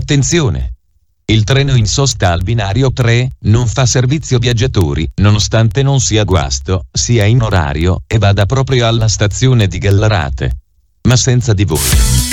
Attenzione! Il treno in sosta al binario 3 non fa servizio viaggiatori, nonostante non sia guasto, sia in orario e vada proprio alla stazione di Gallarate. Ma senza di voi.